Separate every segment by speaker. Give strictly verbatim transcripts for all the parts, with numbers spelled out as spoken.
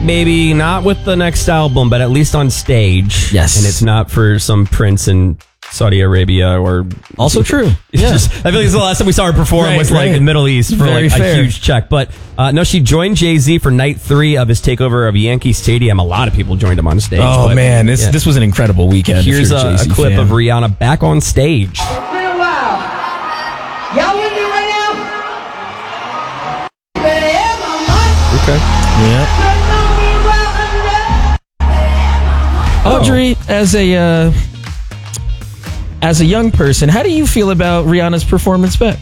Speaker 1: maybe not with the next album, but at least on stage.
Speaker 2: Yes.
Speaker 1: And it's not for some prince in Saudi Arabia or...
Speaker 2: Also true.
Speaker 1: It's
Speaker 2: Yeah.
Speaker 1: just, I feel like it's the last time we saw her perform
Speaker 2: Right,
Speaker 1: was like
Speaker 2: right.
Speaker 1: in Middle East for
Speaker 2: Very
Speaker 1: like
Speaker 2: fair.
Speaker 1: a huge check. But uh, no, she joined Jay-Z for night three of his takeover of Yankee Stadium. A lot of people joined him on stage.
Speaker 2: Oh,
Speaker 1: but,
Speaker 2: man. This
Speaker 1: yeah.
Speaker 2: this was an incredible weekend. if
Speaker 1: Here's
Speaker 2: you're
Speaker 1: a, a
Speaker 2: Jay-Z
Speaker 1: clip
Speaker 2: fan.
Speaker 1: of Rihanna back on stage.
Speaker 3: It's been a while. Y'all with me right now? Better have my mic.
Speaker 1: Okay.
Speaker 2: Yeah.
Speaker 3: Don't know me well enough.
Speaker 2: Audrey, as a uh, as a young person, how do you feel about Rihanna's performance back?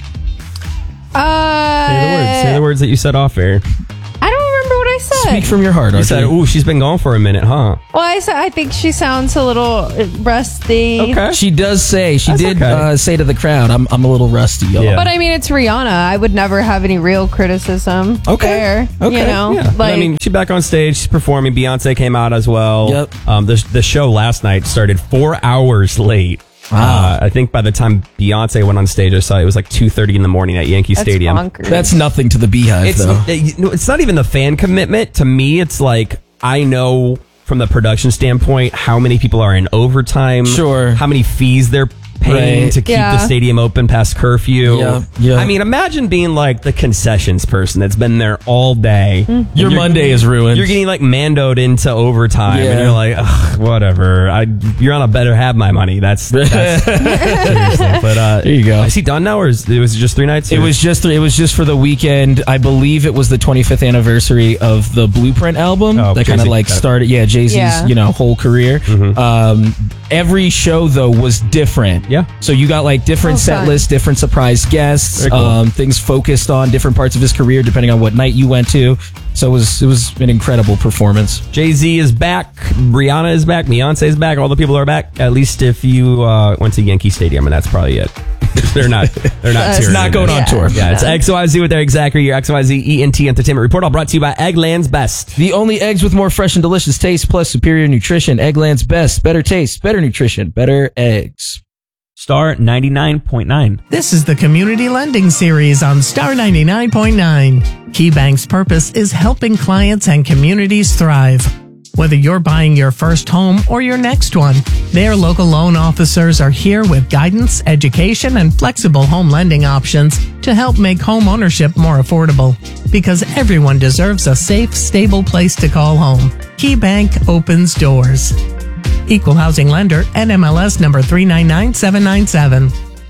Speaker 4: Uh,
Speaker 1: Say the words. Say the words that you said off air.
Speaker 4: I don't remember what I said.
Speaker 2: Speak from your heart, Audrey.
Speaker 1: You said, ooh, she's been gone for a minute, huh?
Speaker 4: Well, I said I think she sounds a little rusty.
Speaker 1: Okay.
Speaker 2: She does say, she
Speaker 1: That's
Speaker 2: did
Speaker 1: okay.
Speaker 2: uh, say to the crowd, I'm I'm a little rusty, y'all.
Speaker 1: Yeah.
Speaker 4: But I mean, it's Rihanna. I would never have any real criticism.
Speaker 2: Okay.
Speaker 4: There,
Speaker 2: Okay.
Speaker 4: You know,
Speaker 1: Yeah. But,
Speaker 4: like
Speaker 1: I mean, she's back on stage. She's performing. Beyonce came out as well.
Speaker 2: Yep.
Speaker 1: Um, the, the show last night started four hours late.
Speaker 2: Wow.
Speaker 1: Uh, I think by the time Beyonce went on stage, I saw it was like two thirty in the morning at Yankee
Speaker 4: that's
Speaker 1: Stadium.
Speaker 4: bonkers.
Speaker 2: That's nothing to the Beehive,
Speaker 1: It's
Speaker 2: though.
Speaker 1: it- no, it's not even the fan commitment. To me, it's like I know from the production standpoint how many people are in overtime.
Speaker 2: Sure.
Speaker 1: How many fees they're paying
Speaker 2: Right.
Speaker 1: to keep
Speaker 4: Yeah.
Speaker 1: the stadium open past curfew.
Speaker 2: Yeah, yeah.
Speaker 1: I mean, imagine being like the concessions person that's been there all day.
Speaker 4: Mm-hmm.
Speaker 2: Your
Speaker 1: You're-
Speaker 2: Monday is ruined.
Speaker 1: You're getting like mandoed into overtime,
Speaker 2: Yeah.
Speaker 1: and you're like, ugh, whatever. I, you're on a better have my money. That's, that's seriously. But uh,
Speaker 2: There you go.
Speaker 1: Is he done now, or is it was just three nights?
Speaker 2: It
Speaker 1: or-
Speaker 2: was just it was just for the weekend. I believe it was the twenty-fifth anniversary of the Blueprint album
Speaker 1: Oh,
Speaker 2: that kind of
Speaker 1: Jay-Z,
Speaker 2: like
Speaker 1: got it.
Speaker 2: started. Yeah, Jay-Z's
Speaker 4: Yeah.
Speaker 2: you know whole career.
Speaker 1: Mm-hmm.
Speaker 2: Um, every show though was different.
Speaker 1: Yeah.
Speaker 2: So you got like different
Speaker 4: Oh,
Speaker 2: set
Speaker 4: fun.
Speaker 2: lists, different surprise guests,
Speaker 1: Very cool.
Speaker 2: um, things focused on different parts of his career depending on what night you went to. So it was it was an incredible performance.
Speaker 1: Jay-Z is back, Rihanna is back, Beyonce is back, all the people are back, at least if you uh, went to Yankee Stadium, and that's probably it. they're not they're not
Speaker 4: It's
Speaker 1: touring
Speaker 2: not going
Speaker 1: anymore.
Speaker 2: on tour.
Speaker 1: Yeah, it's X Y Z with Eric Zachary, your X Y Z E N T Entertainment Report, all brought to you by Eggland's Best.
Speaker 2: The only eggs with more fresh and delicious taste plus superior nutrition. Eggland's Best. Better taste, better nutrition, better eggs.
Speaker 1: Star ninety-nine point nine.
Speaker 5: This is the Community Lending Series on Star ninety-nine point nine. KeyBank's purpose is helping clients and communities thrive. Whether you're buying your first home or your next one, their local loan officers are here with guidance, education, and flexible home lending options to help make home ownership more affordable. Because everyone deserves a safe, stable place to call home. KeyBank opens doors. Equal housing lender, N M L S number three nine nine seven nine seven.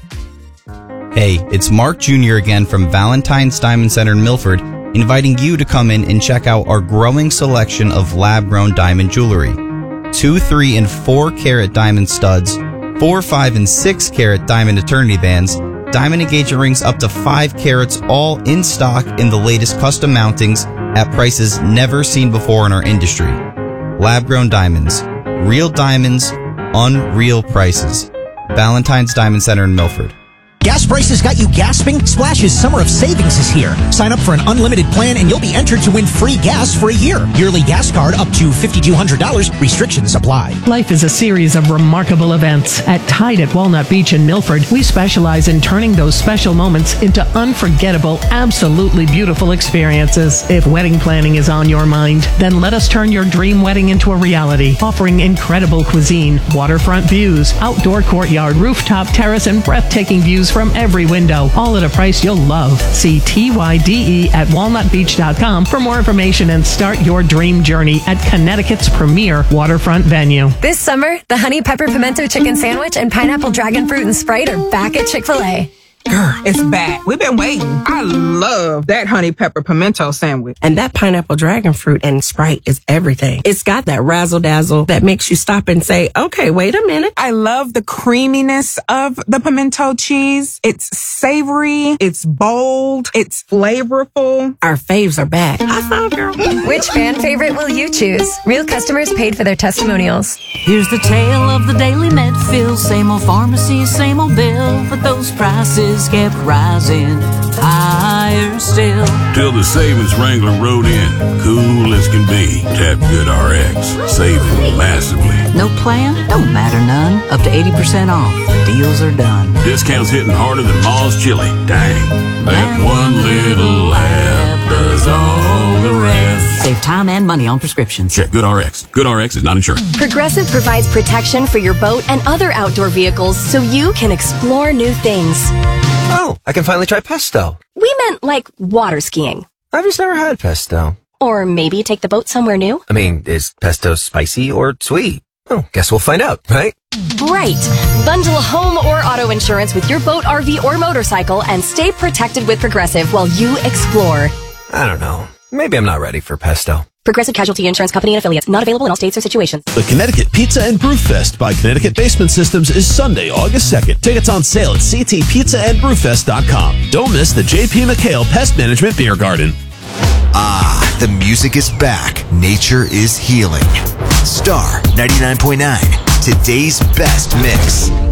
Speaker 6: Hey, it's Mark Junior again from Valentine's Diamond Center in Milford, inviting you to come in and check out our growing selection of lab-grown diamond jewelry. Two, three, and four carat diamond studs, four, five, and six carat diamond eternity bands, diamond engagement rings up to five carats, all in stock in the latest custom mountings at prices never seen before in our industry. Lab-grown diamonds. Real diamonds, unreal prices. Valentine's Diamond Center in Milford.
Speaker 7: Gas prices got you gasping? Splash's Summer of Savings is here. Sign up for an unlimited plan and you'll be entered to win free gas for a year. Yearly gas card up to five thousand two hundred dollars. Restrictions apply.
Speaker 5: Life is a series of remarkable events. At Tide at Walnut Beach in Milford, we specialize in turning those special moments into unforgettable, absolutely beautiful experiences. If wedding planning is on your mind, then let us turn your dream wedding into a reality, offering incredible cuisine, waterfront views, outdoor courtyard, rooftop terrace, and breathtaking views from every window, all at a price you'll love. See T Y D E at walnut beach dot com for more information and start your dream journey at Connecticut's premier waterfront venue.
Speaker 8: This summer, the Honey Pepper Pimento Chicken Sandwich and Pineapple Dragon Fruit and Sprite are back at Chick-fil-A.
Speaker 9: Girl, it's back. We've been waiting. I love that honey pepper pimento sandwich.
Speaker 10: And that pineapple dragon fruit and Sprite is everything. It's got that razzle dazzle that makes you stop and say, okay, wait a minute.
Speaker 9: I love the creaminess of the pimento cheese. It's savory. It's bold. It's flavorful.
Speaker 10: Our faves are back. I saw, girl.
Speaker 8: Which fan favorite will you choose? Real customers paid for their testimonials.
Speaker 11: Here's the tale of the daily Medfield. Same old pharmacy, same old bill, but those prices kept rising higher still.
Speaker 12: Till the savings Wrangler rode in, cool as can be. Tap Good R X, saving massively.
Speaker 11: No plan? Don't matter none. Up to eighty percent off. The deals are done.
Speaker 12: Discounts hitting harder than Ma's chili. Dang, that one little lab does all the rest.
Speaker 11: Save time and money on prescriptions.
Speaker 12: Check GoodRx. GoodRx is not insured.
Speaker 8: Progressive provides protection for your boat and other outdoor vehicles so you can explore new things.
Speaker 13: Oh, I can finally try pesto.
Speaker 8: We meant like water skiing.
Speaker 13: I've just never had pesto.
Speaker 8: Or maybe take the boat somewhere new.
Speaker 13: I mean, is pesto spicy or sweet? Oh, guess we'll find out, right?
Speaker 8: Right. Bundle home or auto insurance with your boat, R V, or motorcycle and stay protected with Progressive while you explore.
Speaker 13: I don't know. Maybe I'm not ready for pesto.
Speaker 8: Progressive Casualty Insurance Company and Affiliates. Not available in all states or situations.
Speaker 14: The Connecticut Pizza and Brew Fest by Connecticut Basement Systems is Sunday, August second. Tickets on sale at c t pizza and brewfest dot com. Don't miss the J P McHale Pest Management Beer Garden.
Speaker 15: Ah, the music is back. Nature is healing. Star ninety-nine point nine, today's best mix.